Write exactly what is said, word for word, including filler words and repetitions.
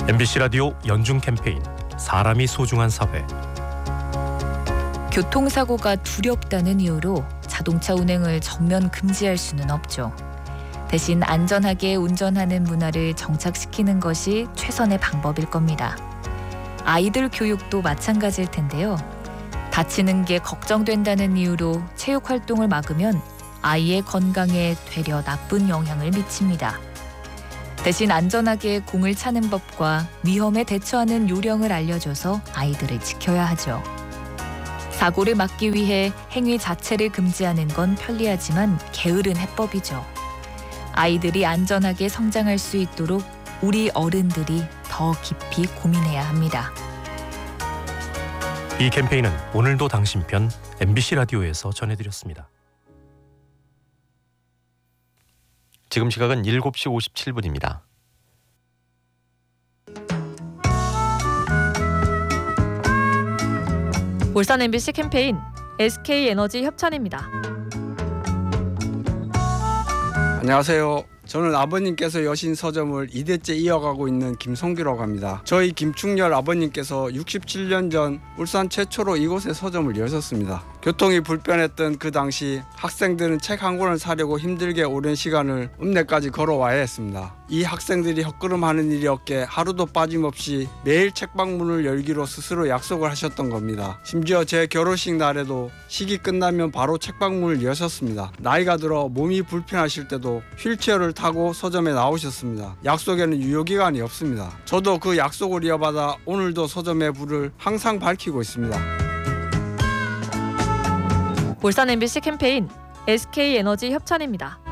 엠비씨 라디오 연중 캠페인 사람이 소중한 사회. 교통사고가 두렵다는 이유로 자동차 운행을 전면 금지할 수는 없죠. 대신 안전하게 운전하는 문화를 정착시키는 것이 최선의 방법일 겁니다. 아이들 교육도 마찬가지일 텐데요. 다치는 게 걱정된다는 이유로 체육 활동을 막으면 아이의 건강에 되려 나쁜 영향을 미칩니다. 대신 안전하게 공을 차는 법과 위험에 대처하는 요령을 알려줘서 아이들을 지켜야 하죠. 사고를 막기 위해 행위 자체를 금지하는 건 편리하지만 게으른 해법이죠. 아이들이 안전하게 성장할 수 있도록 우리 어른들이 더 깊이 고민해야 합니다. 이 캠페인은 오늘도 당신 편 엠비씨 라디오에서 전해드렸습니다. 지금 시각은 일곱 시 오십칠 분입니다. 울산 엠비씨 캠페인 에스케이에너지 협찬입니다. 안녕하세요. 저는 아버님께서 여신 서점을 이 대째 이어가고 있는 김성규라고 합니다. 저희 김충렬 아버님께서 육십칠 년 전 울산 최초로 이곳에 서점을 여셨습니다. 교통이 불편했던 그 당시 학생들은 책 한 권을 사려고 힘들게 오랜 시간을 읍내까지 걸어와야 했습니다. 이 학생들이 헛걸음하는 일이었기에 하루도 빠짐없이 매일 책방문을 열기로 스스로 약속을 하셨던 겁니다. 심지어 제 결혼식 날에도 식이 끝나면 바로 책방문을 여셨습니다. 나이가 들어 몸이 불편하실 때도 휠체어를 타고 서점에 나오셨습니다. 약속에는 유효기간이 없습니다. 저도 그 약속을 이어받아 오늘도 서점의 불을 항상 밝히고 있습니다. 울산 엠비씨 캠페인 에스케이에너지 협찬입니다.